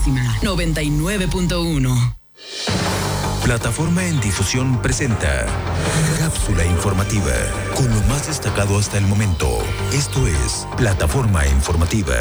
Máxima 99.1. Plataforma en Difusión presenta Cápsula Informativa, con lo más destacado hasta el momento. Esto es Plataforma Informativa.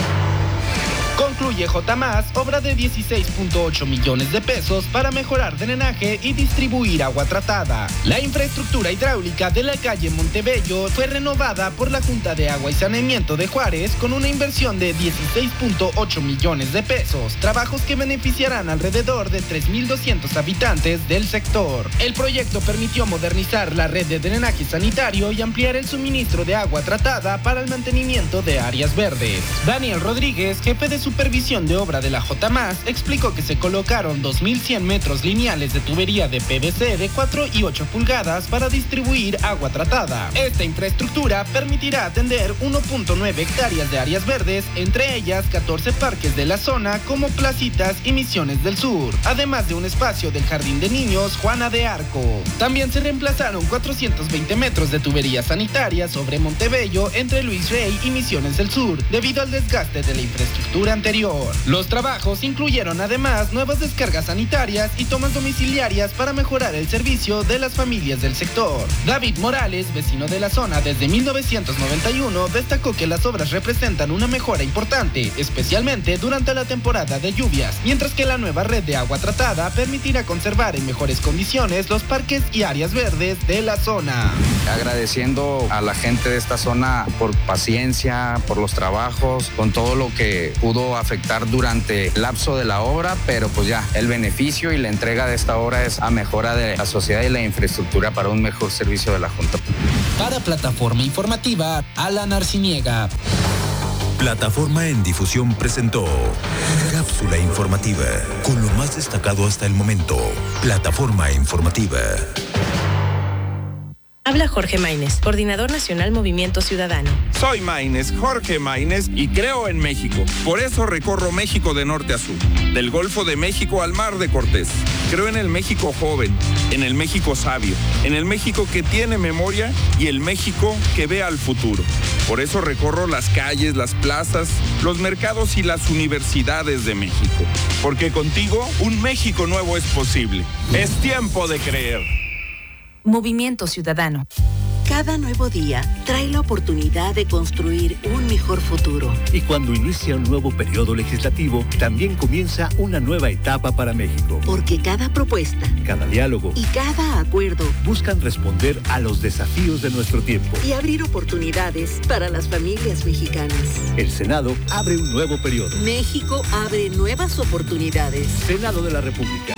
Concluye J+, obra de 16.8 millones de pesos para mejorar drenaje y distribuir agua tratada. La infraestructura hidráulica de la calle Montebello fue renovada por la Junta de Agua y Saneamiento de Juárez con una inversión de 16.8 millones de pesos, trabajos que beneficiarán alrededor de 3.200 habitantes del sector. El proyecto permitió modernizar la red de drenaje sanitario y ampliar el suministro de agua tratada para el mantenimiento de áreas verdes. Daniel Rodríguez, jefe de supervisión de obra de la J+, explicó que se colocaron 2.100 metros lineales de tubería de PVC de 4 y 8 pulgadas para distribuir agua tratada. Esta infraestructura permitirá atender 1.9 hectáreas de áreas verdes, entre ellas 14 parques de la zona como Placitas y Misiones del Sur, además de un espacio del Jardín de Niños Juana de Arco. También se reemplazaron 420 metros de tubería sanitaria sobre Montebello entre Luis Rey y Misiones del Sur, debido al desgaste de la infraestructura anterior. Los trabajos incluyeron además nuevas descargas sanitarias y tomas domiciliarias para mejorar el servicio de las familias del sector. David Morales, vecino de la zona desde 1991, destacó que las obras representan una mejora importante, especialmente durante la temporada de lluvias, mientras que la nueva red de agua tratada permitirá conservar en mejores condiciones los parques y áreas verdes de la zona. Agradeciendo a la gente de esta zona por paciencia, por los trabajos, con todo lo que pudo afectar durante el lapso de la obra, pero pues ya, el beneficio y la entrega de esta obra es a mejora de la sociedad y la infraestructura para un mejor servicio de la Junta. Para Plataforma Informativa, Alan Arciniega. Plataforma en Difusión presentó Cápsula Informativa, con lo más destacado hasta el momento. Plataforma Informativa. Habla Jorge Maínez, Coordinador Nacional Movimiento Ciudadano. Soy Maínez, Jorge Maínez, y creo en México. Por eso recorro México de norte a sur, del Golfo de México al Mar de Cortés. Creo en el México joven, en el México sabio, en el México que tiene memoria y el México que ve al futuro. Por eso recorro las calles, las plazas, los mercados y las universidades de México. Porque contigo, un México nuevo es posible. Es tiempo de creer. Movimiento Ciudadano. Cada nuevo día trae la oportunidad de construir un mejor futuro. Y cuando inicia un nuevo periodo legislativo, también comienza una nueva etapa para México. Porque cada propuesta, cada diálogo y cada acuerdo buscan responder a los desafíos de nuestro tiempo y abrir oportunidades para las familias mexicanas. El Senado abre un nuevo periodo. México abre nuevas oportunidades. Senado de la República.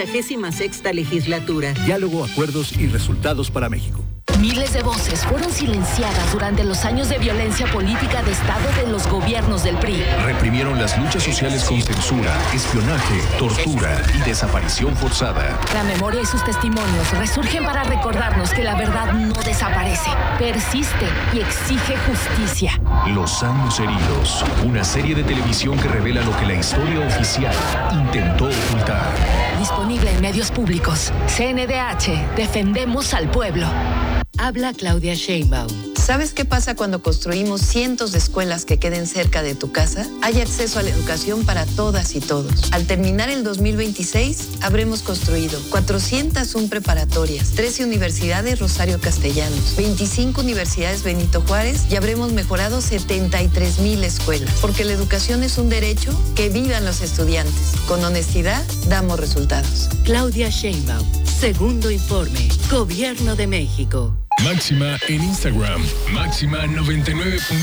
66ª legislatura. Diálogo, acuerdos y resultados para México. Miles de voces fueron silenciadas durante los años de violencia política de Estado de los gobiernos del PRI. Reprimieron las luchas sociales con censura, espionaje, tortura y desaparición forzada. La memoria y sus testimonios resurgen para recordarnos que la verdad no desaparece, persiste y exige justicia. Los años heridos, una serie de televisión que revela lo que la historia oficial intentó ocultar. Disponible en medios públicos. CNDH, defendemos al pueblo. Habla Claudia Sheinbaum. ¿Sabes qué pasa cuando construimos cientos de escuelas que queden cerca de tu casa? Hay acceso a la educación para todas y todos. Al terminar el 2026, habremos construido 401 preparatorias, 13 universidades Rosario Castellanos, 25 universidades Benito Juárez y habremos mejorado 73,000 escuelas. Porque la educación es un derecho, que vivan los estudiantes. Con honestidad, damos resultados. Claudia Sheinbaum. Segundo informe. Gobierno de México. Máxima en Instagram, Máxima 99.1.